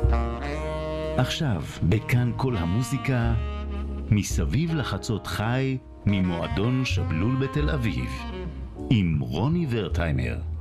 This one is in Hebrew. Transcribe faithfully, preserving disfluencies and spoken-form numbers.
עכשיו, בכאן כל המוזיקה, מסביב לחצות חי ממועדון שבלול בתל אביב, עם רוני ורטהיימר.